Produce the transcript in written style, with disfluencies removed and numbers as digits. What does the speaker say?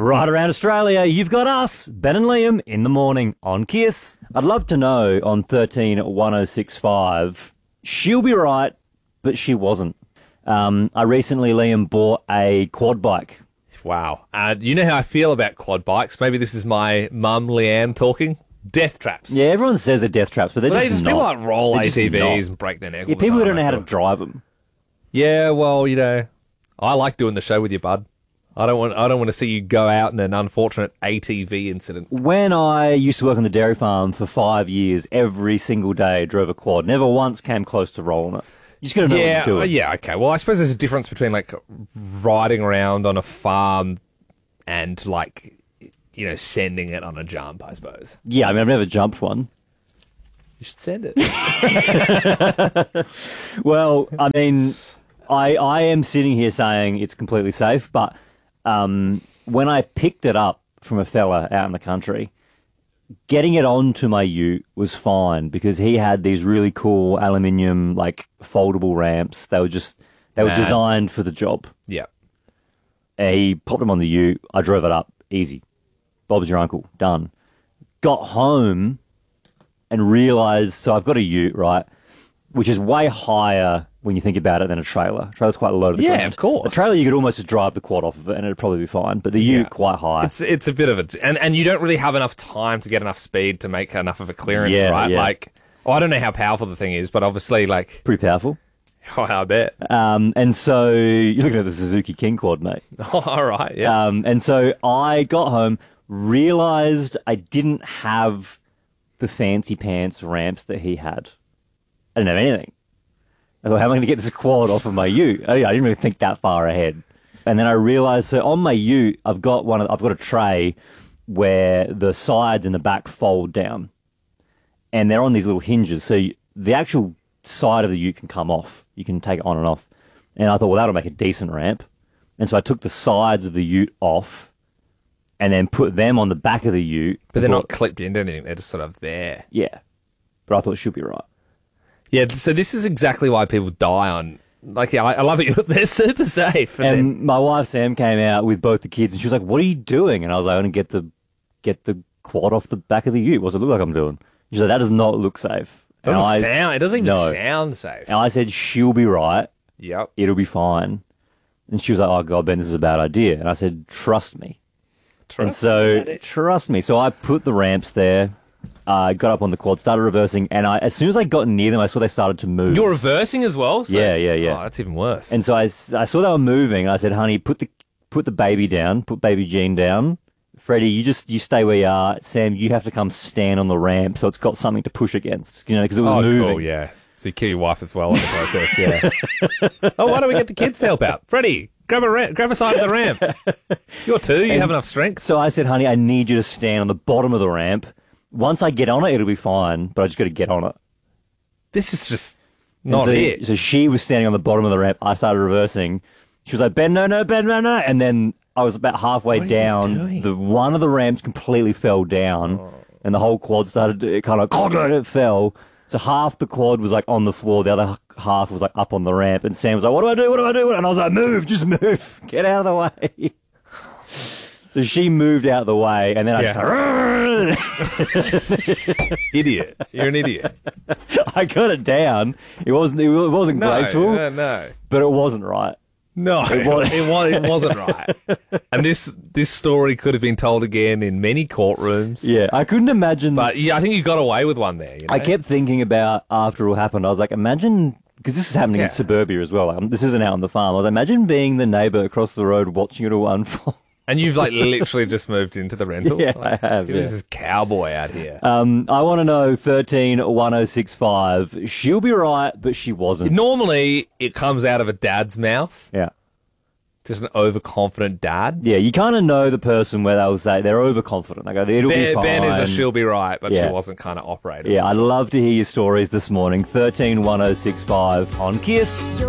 Right around Australia, you've got us, Ben and Liam, in the morning on Kiss. I'd love to know on 131065, she'll be right, but she wasn't. I recently, Liam, bought a quad bike. Wow. You know how I feel about quad bikes? Maybe this is my mum, Leanne, talking. Death traps. Yeah, everyone says they're death traps, but they're just not. People like roll They're just ATVs not. and break their neck. Yeah, all the people who time, don't know I how to feel. drive them. Yeah, well, I like doing the show with you, bud. I don't want to see you go out in an unfortunate ATV incident. When I used to work on the dairy farm for 5 years, every single day I drove a quad. Never once came close to rolling it. You just got to know what you're doing. Yeah, okay. Well, I suppose there's a difference between like riding around on a farm and like, sending it on a jump, I suppose. Yeah, I mean, I've never jumped one. You should send it. Well, I mean, I am sitting here saying it's completely safe, but when I picked it up from a fella out in the country, getting it onto my ute was fine because he had these really cool aluminium, like, foldable ramps. They were designed for the job. Yeah. He popped them on the ute. I drove it up. Easy. Bob's your uncle. Done. Got home and realised, so I've got a ute, right, which is way higher when you think about it than a trailer. A trailer's quite low to the ground. Yeah, of course. A trailer, you could almost just drive the quad off of it and it'd probably be fine, but the ute, quite high. It's a bit of a... And you don't really have enough time to get enough speed to make enough of a clearance, right? Yeah. Like, I don't know how powerful the thing is, but obviously, like... Pretty powerful. Oh, I bet. And so, you're looking at the Suzuki King quad, mate. Oh, all right, yeah. And so I got home, realised I didn't have the fancy pants ramps that he had. I didn't have anything. I thought, how am I going to get this quad off of my ute? Oh, yeah, I didn't really think that far ahead. And then I realised, so on my ute, I've got a tray where the sides and the back fold down. And they're on these little hinges. So the actual side of the ute can come off. You can take it on and off. And I thought, well, that'll make a decent ramp. And so I took the sides of the ute off and then put them on the back of the ute. But they're not clipped into anything. They're just sort of there. Yeah. But I thought it should be right. Yeah, so this is exactly why people die on... Like, yeah, I love it. They're super safe. And my wife, Sam, came out with both the kids and she was like, what are you doing? And I was like, I want to get the quad off the back of the ute. What's it look like I'm doing? She said, that does not look safe. It doesn't even sound safe. And I said, she'll be right. Yep. It'll be fine. And she was like, oh, God, Ben, this is a bad idea. And I said, trust me. Trust me. So I put the ramps there. I got up on the quad, started reversing, and as soon as I got near them, I saw they started to move. You're reversing as well? So, yeah. Oh, that's even worse. And so I saw they were moving, and I said, honey, put the baby down, put baby Jean down. Freddie, you stay where you are. Sam, you have to come stand on the ramp so it's got something to push against, because it was moving. Cool, yeah. So you kill your wife as well in the process, yeah. Why don't we get the kids to help out? Freddie, grab a side of the ramp. You're two, you have enough strength. So I said, honey, I need you to stand on the bottom of the ramp. Once I get on it, it'll be fine, but I just got to get on it. This is just not it. So she was standing on the bottom of the ramp. I started reversing. She was like, Ben, no, Ben, no. And then I was about halfway down. One of the ramps completely fell down, and the whole quad started to kind of, it fell. So half the quad was like on the floor, the other half was like up on the ramp, and Sam was like, what do I do? And I was like, move, just move. Get out of the way. So she moved out of the way, and then I just Idiot. You're an idiot. I got it down. It wasn't graceful. No. But it wasn't right. No, it wasn't right. And this story could have been told again in many courtrooms. Yeah, I couldn't imagine. But yeah, I think you got away with one there. I kept thinking about after it all happened. I was like, imagine, because this is happening in suburbia as well. This isn't out on the farm. I was like, imagine being the neighbour across the road watching it all unfold. And you've like literally just moved into the rental? Yeah, like, I have. This is cowboy out here. I want to know 131065. She'll be right, but she wasn't. Normally, it comes out of a dad's mouth. Yeah. Just an overconfident dad. Yeah, you kind of know the person where they'll say they're overconfident. They go, it'll be fine. Ben is a she'll be right, but she wasn't kind of operating. Yeah, I'd love to hear your stories this morning. 131065 on Kiss.